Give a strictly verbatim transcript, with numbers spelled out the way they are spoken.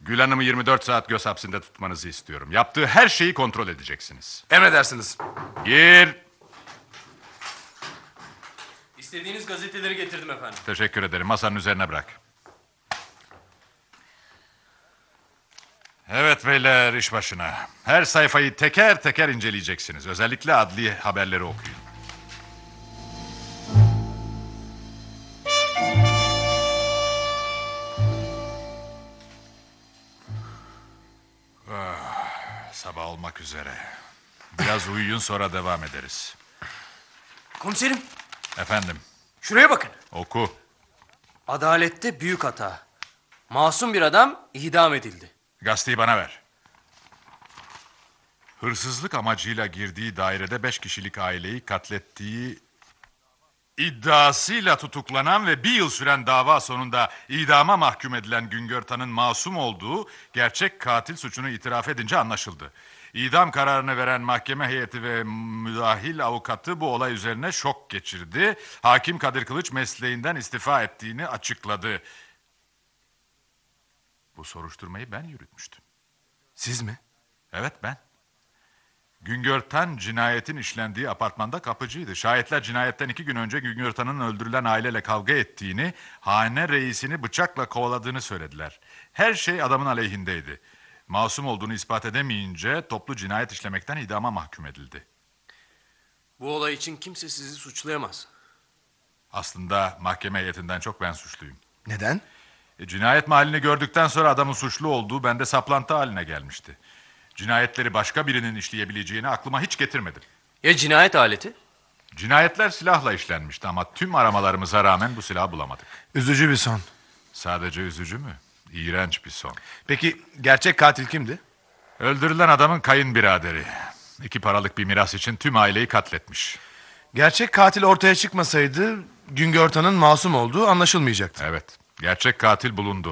Gül Hanım'ı yirmi dört saat göz hapsinde tutmanızı istiyorum. Yaptığı her şeyi kontrol edeceksiniz. Emredersiniz. Gir. İstediğiniz gazeteleri getirdim efendim. Teşekkür ederim. Masanın üzerine bırak. Evet beyler, iş başına. Her sayfayı teker teker inceleyeceksiniz. Özellikle adli haberleri okuyun. Ah, sabah olmak üzere. Biraz uyuyun, sonra devam ederiz. Komiserim, Efendim, şuraya bakın. oku. Adalette büyük hata. Masum bir adam idam edildi. Gazeteyi bana ver. Hırsızlık amacıyla girdiği dairede beş kişilik aileyi katlettiği iddiasıyla tutuklanan ve bir yıl süren dava sonunda idama mahkum edilen Güngör Tan'ın masum olduğu, gerçek katil suçunu itiraf edince anlaşıldı. İdam kararını veren mahkeme heyeti ve müdahil avukatı bu olay üzerine şok geçirdi. Hakim Kadir Kılıç mesleğinden istifa ettiğini açıkladı. Bu soruşturmayı ben yürütmüştüm. Siz mi? Evet, ben. Güngör Tan cinayetin işlendiği apartmanda kapıcıydı. Şahitler cinayetten iki gün önce Güngör Tan'ın öldürülen aileyle kavga ettiğini, hane reisini bıçakla kovaladığını söylediler. Her şey adamın aleyhindeydi. Masum olduğunu ispat edemeyince toplu cinayet işlemekten idama mahkum edildi. Bu olay için kimse sizi suçlayamaz. Aslında mahkeme heyetinden çok ben suçluyum. Neden? E, cinayet mahallini gördükten sonra adamın suçlu olduğu bende saplantı haline gelmişti. Cinayetleri başka birinin işleyebileceğini aklıma hiç getirmedim. Ya cinayet aleti? Cinayetler silahla işlenmişti ama tüm aramalarımıza rağmen bu silahı bulamadık. Üzücü bir son. Sadece üzücü mü? İğrenç bir son. Peki gerçek katil kimdi? Öldürülen adamın kayınbiraderi. İki paralık bir miras için tüm aileyi katletmiş. Gerçek katil ortaya çıkmasaydı Güngör Tan'ın masum olduğu anlaşılmayacaktı. Evet, gerçek katil bulundu.